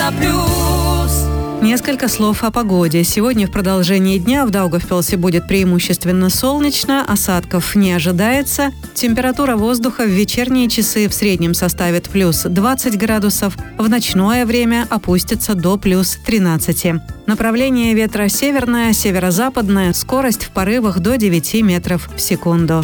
Несколько слов о погоде. Сегодня в продолжении дня в Даугавпилсе будет преимущественно солнечно, осадков не ожидается. Температура воздуха в вечерние часы в среднем составит плюс 20 градусов, в ночное время опустится до плюс 13. Направление ветра северное, северо-западное, скорость в порывах до 9 метров в секунду.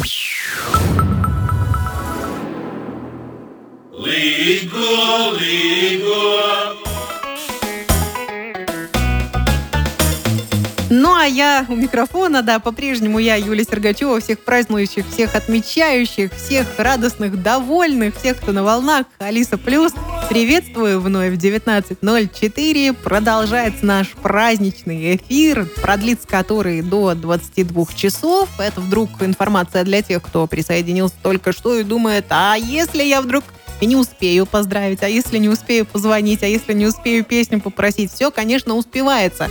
Ну, а я у микрофона, по-прежнему я, Юлия Сергачева, всех празднующих, всех отмечающих, всех радостных, довольных, всех, кто на волнах, Алиса Плюс. Приветствую вновь в 19:04. Продолжается наш праздничный эфир, продлится который до 22 часов. Это вдруг информация для тех, кто присоединился только что и думает, а если я вдруг и не успею поздравить, а если не успею позвонить, а если не успею песню попросить, все, конечно, успевается.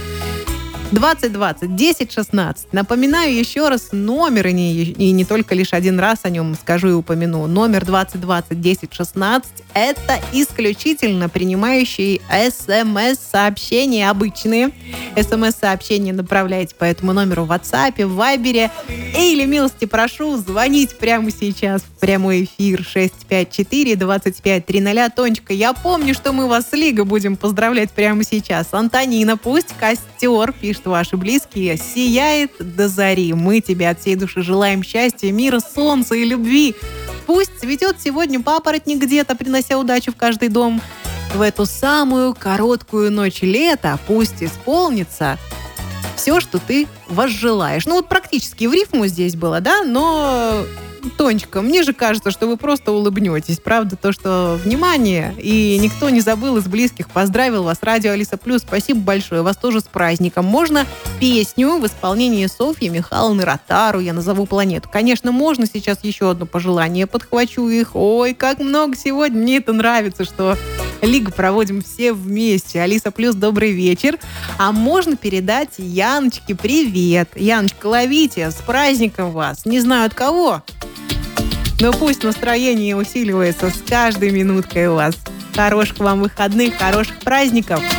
2020-10-16. Напоминаю еще раз номер, и не только лишь один раз о нем скажу и упомяну. Номер 2020-10-16 – это исключительно принимающие СМС-сообщения обычные. СМС-сообщения направляйте по этому номеру в WhatsApp, в Viber. Или, милости прошу, звонить прямо сейчас в прямой эфир 654-25-00. Тонечка, я помню, что мы вас с Лигой будем поздравлять прямо сейчас. Антонина, пусть костер, пишет, ваши близкие, сияет до зари. Мы тебе от всей души желаем счастья, мира, солнца и любви. Пусть цветет сегодня папоротник где-то, принося удачу в каждый дом. В эту самую короткую ночь лета пусть исполнится все, что ты возжелаешь. Ну вот практически в рифму здесь было, но... Тонечка, мне же кажется, что вы просто улыбнетесь. Правда, то, что внимание, и никто не забыл из близких. Поздравил вас, радио Алиса Плюс. Спасибо большое. Вас тоже с праздником. Можно песню в исполнении Софьи Михайловны Ротару «Я назову планету». Конечно, можно сейчас еще одно пожелание. Подхвачу их. Ой, как много сегодня. Мне это нравится, что Лигу проводим все вместе. Алиса Плюс, добрый вечер. А можно передать Яночке привет. Яночка, ловите. С праздником вас. Не знаю от кого, но пусть настроение усиливается с каждой минуткой у вас. Хороших вам выходных, хороших праздников.